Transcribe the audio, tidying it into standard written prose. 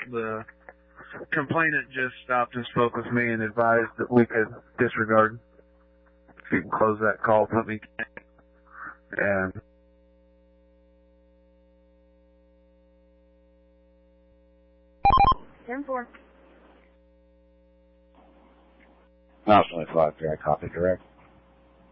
The complainant just stopped and spoke with me and advised that we could disregard. If you can close that call, put me and 10-4. Mouse 25, Jack, copy direct.